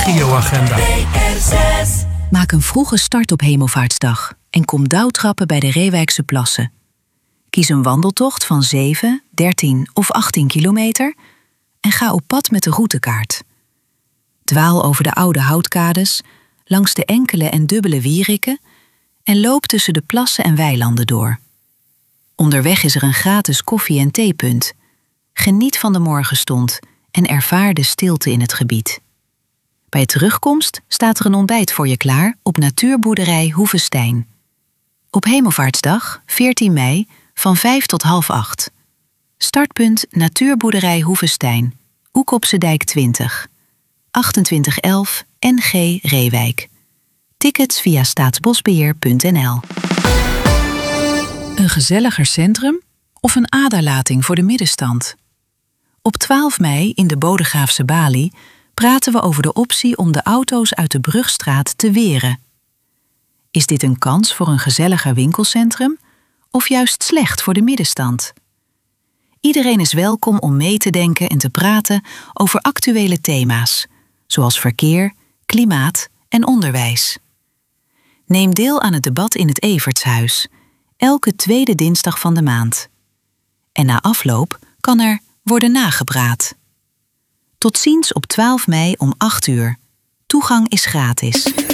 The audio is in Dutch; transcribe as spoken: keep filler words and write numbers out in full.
regioagenda. Maak een vroege start op Hemelvaartsdag en kom dauwtrappen bij de Reewijkse Plassen. Kies een wandeltocht van zeven, dertien of achttien kilometer en ga op pad met de routekaart. Dwaal over de oude houtkades, langs de enkele en dubbele wieriken en loop tussen de plassen en weilanden door. Onderweg is er een gratis koffie- en theepunt. Geniet van de morgenstond en ervaar de stilte in het gebied. Bij terugkomst staat er een ontbijt voor je klaar op natuurboerderij Hoevestein. Op Hemelvaartsdag, veertien mei, van vijf tot half acht. Startpunt natuurboerderij Hoevestein, Oekopsedijk twintig, achtentwintig elf N G Reewijk. Tickets via staatsbosbeheer punt n l. Een gezelliger centrum of een aderlating voor de middenstand? Op twaalf mei in de Bodegraafse Balie praten we over de optie om de auto's uit de Brugstraat te weren. Is dit een kans voor een gezelliger winkelcentrum of juist slecht voor de middenstand? Iedereen is welkom om mee te denken en te praten over actuele thema's, zoals verkeer, klimaat en onderwijs. Neem deel aan het debat in het Evertshuis, elke tweede dinsdag van de maand. En na afloop kan er worden nagepraat. Tot ziens op twaalf mei om acht uur. Toegang is gratis.